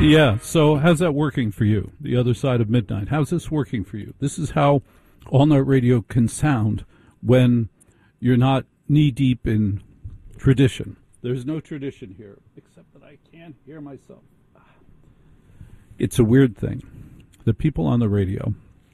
Yeah, so how's that working for you, the other side of midnight? How's this working for you? This is how all-night radio can sound when you're not knee-deep in tradition. There's no tradition here, except that I can't hear myself. It's a weird thing. The people on the radio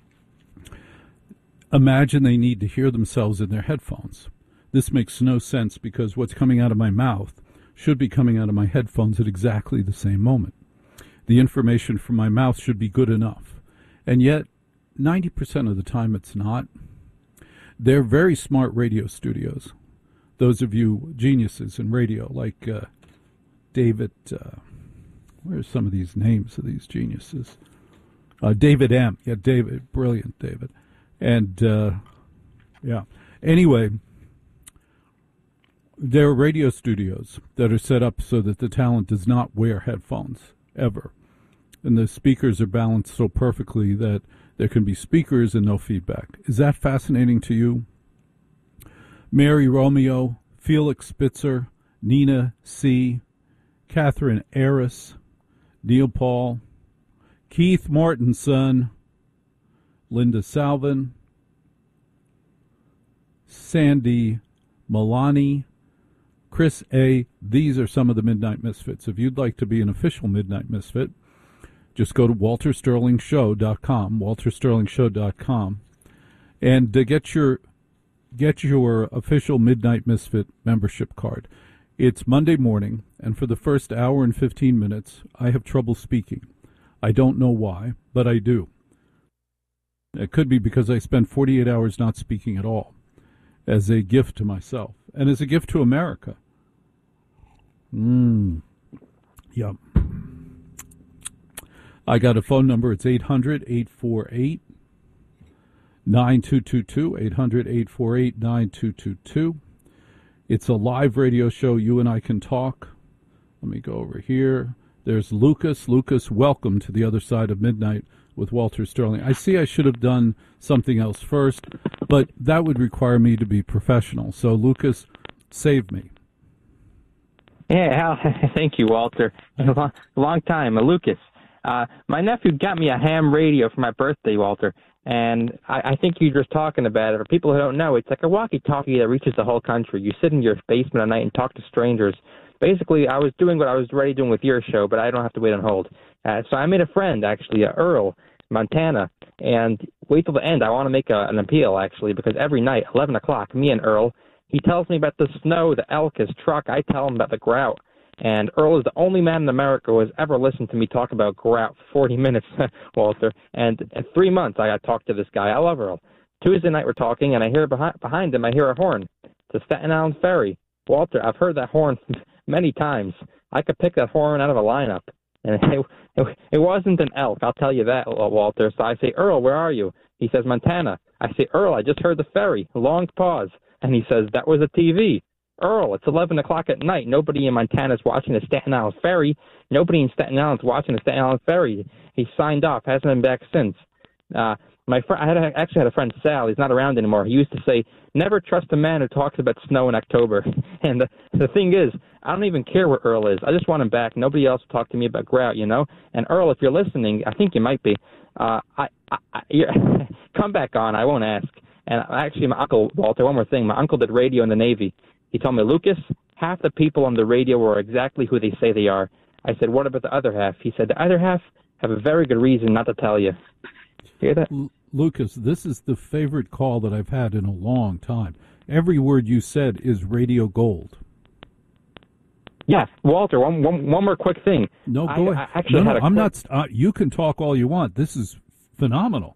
imagine they need to hear themselves in their headphones. This makes no sense because what's coming out of my mouth should be coming out of my headphones at exactly the same moment. The information from my mouth should be good enough. And yet, 90% of the time it's not. They're very smart radio studios. Those of you geniuses in radio, like David, where's some of these names of these geniuses? David M. Yeah, David, brilliant David. And, yeah. Anyway, there are radio studios that are set up so that the talent does not wear headphones, ever. And the speakers are balanced so perfectly that there can be speakers and no feedback. Is that fascinating to you? Mary Romeo, Felix Spitzer, Nina C., Catherine Aris, Neil Paul, Keith Martin's son, Linda Salvin, Sandy Milani, Chris A. These are some of the Midnight Misfits. If you'd like to be an official Midnight Misfit, just go to waltersterlingshow.com, waltersterlingshow.com, and get your official Midnight Misfit membership card. It's Monday morning, and for the first hour and 15 minutes, I have trouble speaking. I don't know why, but I do. It could be because I spend 48 hours not speaking at all, as a gift to myself, and as a gift to America. Yep. I got a phone number. It's 800-848-9222, 800-848-9222. It's a live radio show. You and I can talk. Let me go over here. There's Lucas. Lucas, welcome to the other side of midnight with Walter Sterling. I see I should have done something else first, but that would require me to be professional. So, Lucas, save me. Yeah, thank you, Walter. Long time. Lucas. My nephew got me a ham radio for my birthday, Walter, and I think you're just talking about it. For people who don't know, it's like a walkie-talkie that reaches the whole country. You sit in your basement at night and talk to strangers. Basically, I was doing what I was already doing with your show, but I don't have to wait on hold. So I made a friend, actually, Earl, Montana, and wait till the end. I want to make an appeal, actually, because every night, 11 o'clock, me and Earl, he tells me about the snow, the elk, his truck. I tell him about the grout. And Earl is the only man in America who has ever listened to me talk about grout for 40 minutes, Walter. And in 3 months, I got to talk to this guy. I love Earl. Tuesday night, we're talking, and I hear behind him, I hear a horn. It's a Staten Island ferry. Walter, I've heard that horn many times. I could pick that horn out of a lineup. And it wasn't an elk, I'll tell you that, Walter. So I say, Earl, where are you? He says, Montana. I say, Earl, I just heard the ferry. Long pause. And he says, that was a TV. Earl, it's 11 o'clock at night. Nobody in Montana is watching the Staten Island ferry. Nobody in Staten Island is watching the Staten Island ferry. He signed off, hasn't been back since. My friend, I actually had a friend, Sal. He's not around anymore. He used to say, never trust a man who talks about snow in October. And the thing is, I don't even care where Earl is. I just want him back. Nobody else will talk to me about grout, you know? And Earl, if you're listening, I think you might be, come back on. I won't ask. And actually, my uncle, Walter, one more thing. My uncle did radio in the Navy. He told me, Lucas, half the people on the radio are exactly who they say they are. I said, what about the other half? He said, the other half have a very good reason not to tell you. Hear that? Lucas, this is the favorite call that I've had in a long time. Every word you said is radio gold. Yeah, Walter, one more quick thing. No, go ahead. I'm not. You can talk all you want. This is phenomenal.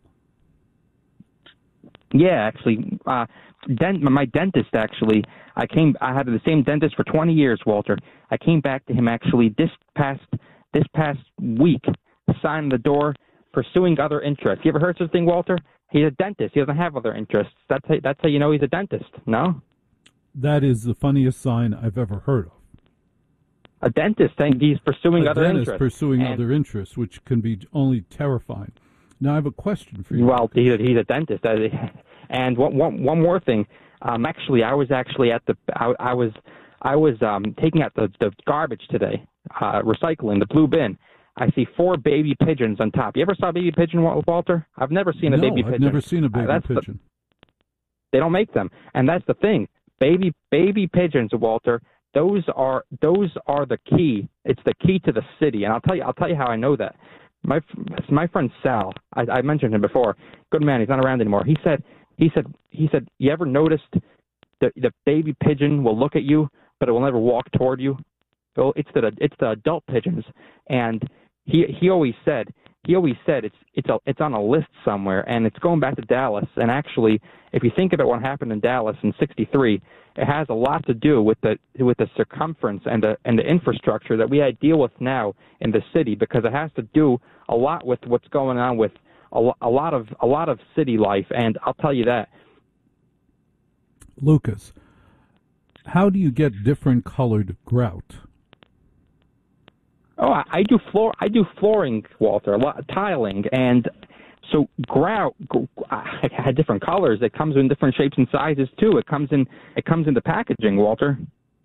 Yeah, actually, my dentist, actually, I had the same dentist for 20 years, Walter. I came back to him, actually, this past week, signed the door, pursuing other interests. You ever heard such a thing, Walter? He's a dentist. He doesn't have other interests. That's how you know he's a dentist, no? That is the funniest sign I've ever heard of. A dentist saying he's pursuing other interests. A dentist pursuing other interests, which can be only terrifying. Now, I have a question for you. Well, he's a dentist. And one more thing. Actually, I was taking out the garbage today, recycling, the blue bin. I see 4 baby pigeons on top. You ever saw a baby pigeon, Walter? I've never seen a baby pigeon. I've never seen a baby pigeon. They don't make them, and that's the thing. Baby pigeons, Walter. Those are the key. It's the key to the city, and I'll tell you how I know that. My friend Sal, I mentioned him before. Good man. He's not around anymore. He said, you ever noticed the baby pigeon will look at you, but it will never walk toward you? Well, it's the adult pigeons, and he always said it's on a list somewhere, and it's going back to Dallas. And actually, if you think about what happened in Dallas in '63, it has a lot to do with the circumference and the infrastructure that we deal with now in the city, because it has to do a lot with what's going on with a lot of city life. And I'll tell you that. Lucas, how do you get different colored grout? Oh, I do flooring, Walter, a lot of tiling, and so grout had different colors. It comes in different shapes and sizes too. It comes in the packaging, Walter.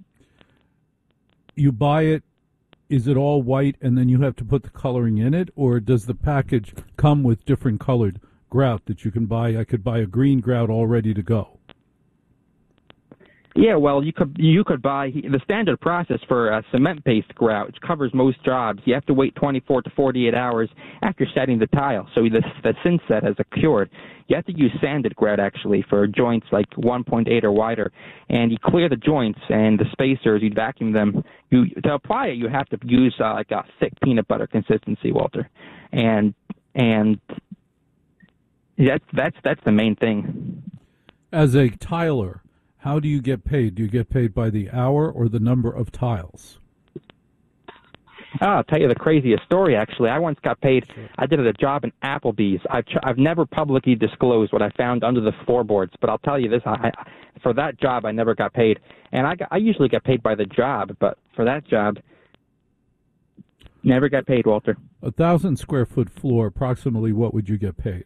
You buy it. Is it all white, and then you have to put the coloring in it, or does the package come with different colored grout that you can buy? I could buy a green grout all ready to go. Yeah, well, you could buy the standard process for a cement-based grout, which covers most jobs. You have to wait 24 to 48 hours after setting the tile, so the thin set has cured. You have to use sanded grout, actually, for joints like 1.8 or wider, and you clear the joints and the spacers. You vacuum them. To apply it, you have to use like a thick peanut butter consistency, Walter, and that's the main thing. As a tiler, how do you get paid? Do you get paid by the hour or the number of tiles? I'll tell you the craziest story, actually. I once got paid. I did a job in Applebee's. I've never publicly disclosed what I found under the floorboards, but I'll tell you this. For that job, I never got paid. And I usually get paid by the job, but for that job, never got paid, Walter. 1,000 square foot floor, approximately what would you get paid?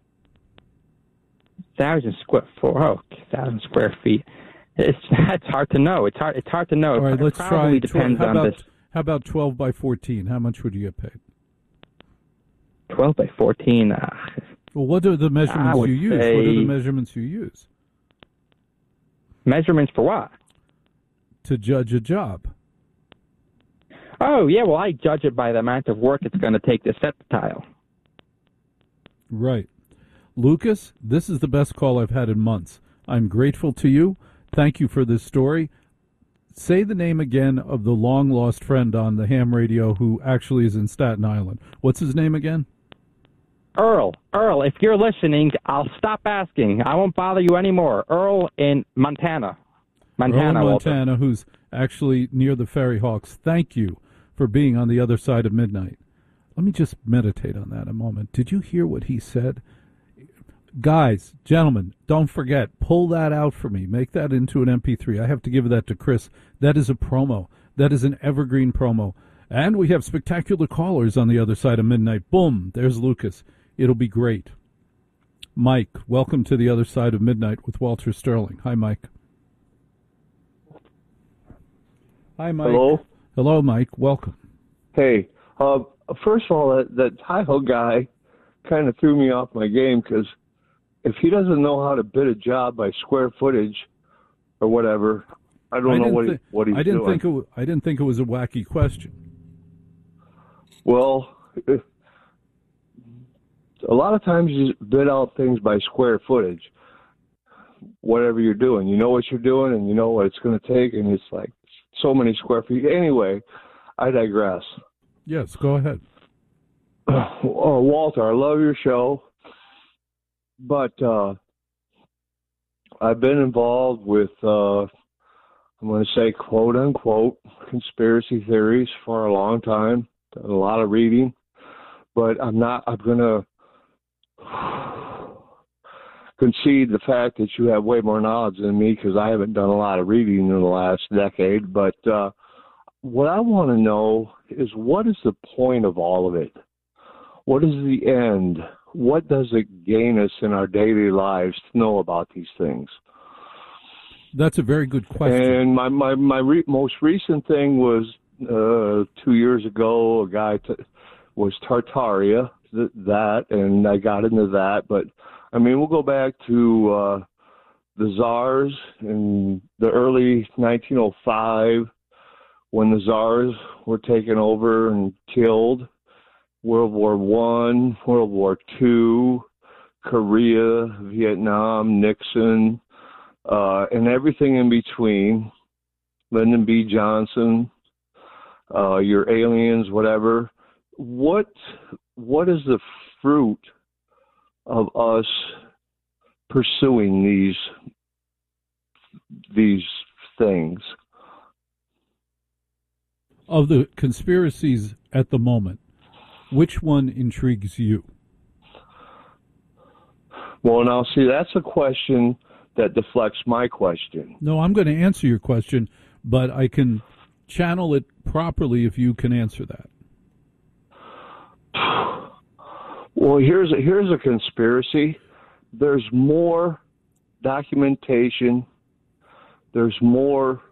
1,000 square feet. That's hard to know. It's hard to know. All right, let's try. Depends on this. How about 12 by 14? How much would you get paid? 12 by 14. Well, what are the measurements you use? What are the measurements you use? Measurements for what? To judge a job. Oh, yeah. Well, I judge it by the amount of work it's going to take to set the tile. Right. Lucas, this is the best call I've had in months. I'm grateful to you. Thank you for this story. Say the name again of the long-lost friend on the ham radio who actually is in Staten Island. What's his name again? Earl, if you're listening, I'll stop asking. I won't bother you anymore. Earl in Montana. Earl in Montana, who's actually near the Ferry Hawks. Thank you for being on the other side of midnight. Let me just meditate on that a moment. Did you hear what he said? Guys, gentlemen, don't forget, pull that out for me. Make that into an MP3. I have to give that to Chris. That is a promo. That is an evergreen promo. And we have spectacular callers on the other side of midnight. Boom, there's Lucas. It'll be great. Mike, welcome to the other side of midnight with Walter Sterling. Hi, Mike. Hi, Mike. Hello? Hello, Mike. Welcome. Hey, first of all, that tile guy kind of threw me off my game, because if he doesn't know how to bid a job by square footage or whatever, I don't know what he's doing. I didn't think it was a wacky question. Well, a lot of times you bid out things by square footage. Whatever you're doing, you know what you're doing, and you know what it's going to take, and it's like so many square feet. Anyway, I digress. Yes, go ahead. Walter, I love your show. But I've been involved with, I'm going to say, quote unquote, conspiracy theories for a long time. Done a lot of reading, but I'm going to concede the fact that you have way more knowledge than me, because I haven't done a lot of reading in the last decade. But what I want to know is, what is the point of all of it? What is the end? What does it gain us in our daily lives to know about these things? That's a very good question. And my most recent thing was 2 years ago, a guy was Tartaria, and I got into that. But, I mean, we'll go back to the Tsars in the early 1905 when the Tsars were taken over and killed. World War I, World War II, Korea, Vietnam, Nixon, and everything in between. Lyndon B. Johnson, your aliens, whatever. What is the fruit of us pursuing these things? Of the conspiracies at the moment, which one intrigues you? Well, now, see, that's a question that deflects my question. No, I'm going to answer your question, but I can channel it properly if you can answer that. Well, here's a conspiracy. There's more documentation. There's more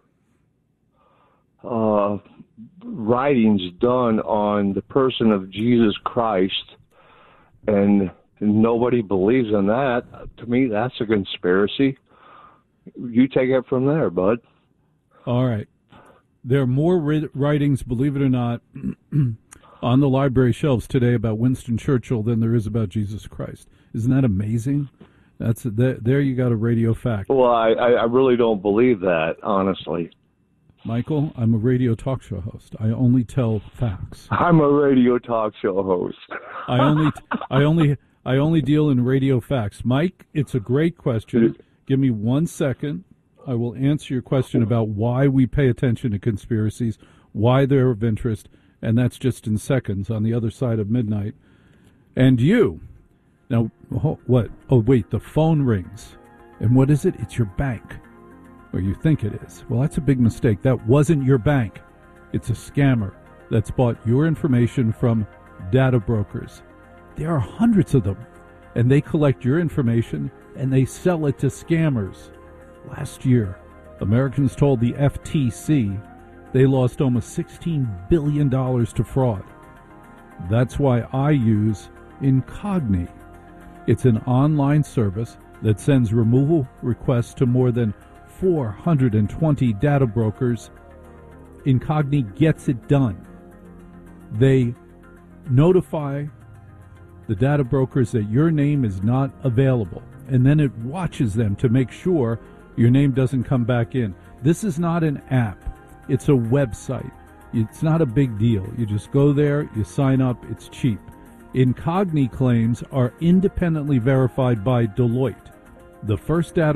writings done on the person of Jesus Christ, and nobody believes in that. To me, that's a conspiracy. You take it from there, bud. All right. There are more writings, believe it or not, on the library shelves today about Winston Churchill than there is about Jesus Christ. Isn't that amazing? There you got a radio fact. Well, I really don't believe that, honestly. Michael, I'm a radio talk show host. I only tell facts. I'm a radio talk show host. I only deal in radio facts. Mike, it's a great question. Give me 1 second. I will answer your question about why we pay attention to conspiracies, why they're of interest, and that's just in seconds on the other side of midnight. And you. Now, what? Oh, wait, the phone rings. And what is it? It's your bank. Or you think it is. Well, that's a big mistake. That wasn't your bank. It's a scammer that's bought your information from data brokers. There are hundreds of them, and they collect your information and they sell it to scammers. Last year, Americans told the FTC they lost almost $16 billion to fraud. That's why I use Incogni. It's an online service that sends removal requests to more than 420 data brokers. Incogni gets it done. They notify the data brokers that your name is not available, and then it watches them to make sure your name doesn't come back in. This is not an app. It's a website. It's not a big deal. You just go there, you sign up, it's cheap. Incogni claims are independently verified by Deloitte. The first data